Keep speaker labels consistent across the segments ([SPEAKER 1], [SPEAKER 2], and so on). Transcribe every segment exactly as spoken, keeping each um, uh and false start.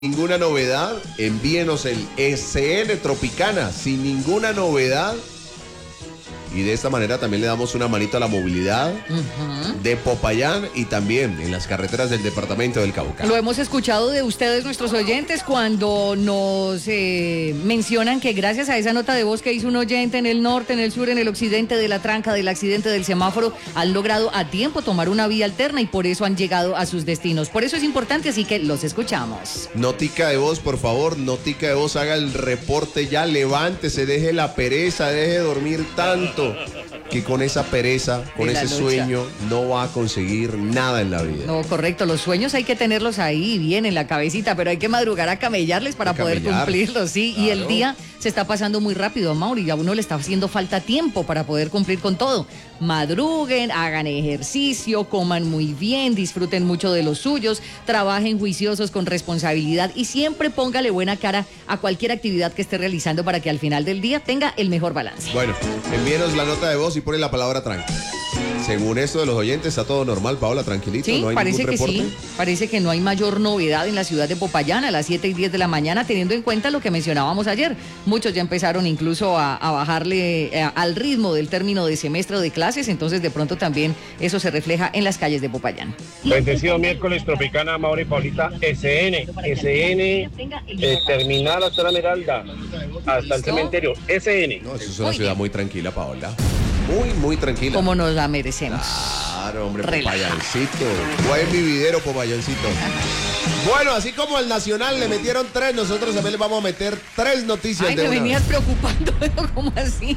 [SPEAKER 1] Ninguna novedad, envíenos el S N Tropicana, sin ninguna novedad. Y de esta manera también le damos una manito a la movilidad uh-huh. de Popayán y también en las carreteras del departamento del Cauca.
[SPEAKER 2] Lo hemos escuchado de ustedes, nuestros oyentes, cuando nos eh, mencionan que gracias a esa nota de voz que hizo un oyente en el norte, en el sur, en el occidente de la tranca, del accidente del semáforo, han logrado a tiempo tomar una vía alterna y por eso han llegado a sus destinos. Por eso es importante, así que los escuchamos.
[SPEAKER 1] Notica de voz, por favor, notica de voz, haga el reporte ya, levántese, deje la pereza, deje de dormir tanto. Que con esa pereza, con ese lucha. sueño, no va a conseguir nada en la vida.
[SPEAKER 2] No, correcto, los sueños hay que tenerlos ahí, bien en la cabecita, pero hay que madrugar a camellarles para poder cumplirlos, sí. Claro. Y el día se está pasando muy rápido, Mauri, y a uno le está haciendo falta tiempo para poder cumplir con todo. Madruguen, hagan ejercicio, coman muy bien, disfruten mucho de los suyos, trabajen juiciosos con responsabilidad y siempre póngale buena cara a cualquier actividad que esté realizando para que al final del día tenga el mejor balance.
[SPEAKER 1] Bueno, envíenos la nota de voz y pone la palabra tranqui. Según esto de los oyentes, está todo normal, Paola, tranquilito,
[SPEAKER 2] sí,
[SPEAKER 1] no hay
[SPEAKER 2] parece
[SPEAKER 1] ningún
[SPEAKER 2] que
[SPEAKER 1] reporte.
[SPEAKER 2] Sí, parece que no hay mayor novedad en la ciudad de Popayán a las siete y diez de la mañana, teniendo en cuenta lo que mencionábamos ayer. Muchos ya empezaron incluso a, a bajarle a, al ritmo del término de semestre de clases, entonces de pronto también eso se refleja en las calles de Popayán.
[SPEAKER 3] Bendecido miércoles, Tropicana, Mauri, Paulita, S N, S N, eh, terminal hasta la Esmeralda, hasta el cementerio, S N.
[SPEAKER 1] No, eso es una muy ciudad bien. Muy tranquila, Paola. Muy, muy tranquila.
[SPEAKER 2] Como nos la merecemos.
[SPEAKER 1] Claro, hombre, Popayancito. Buen vividero, Popayancito. Bueno, así como el Nacional le metieron tres, nosotros también le vamos a meter tres noticias.
[SPEAKER 2] Ay,
[SPEAKER 1] de
[SPEAKER 2] me
[SPEAKER 1] una
[SPEAKER 2] venías
[SPEAKER 1] vez.
[SPEAKER 2] preocupando, ¿cómo así?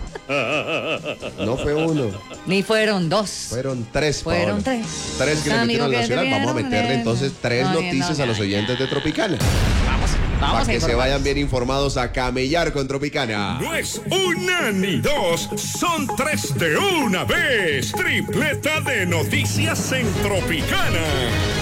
[SPEAKER 1] No fue uno.
[SPEAKER 2] Ni fueron dos.
[SPEAKER 1] Fueron tres,
[SPEAKER 2] Fueron
[SPEAKER 1] Paola.
[SPEAKER 2] tres.
[SPEAKER 1] Tres que le metieron al Nacional. Vamos a meterle entonces tres no, noticias no, no, a los oyentes no, no. de Tropicana.
[SPEAKER 2] Vamos. Vamos
[SPEAKER 1] para que se vayan bien informados a camellar con Tropicana.
[SPEAKER 4] No es una ni dos, son tres de una vez. Tripleta de noticias en Tropicana.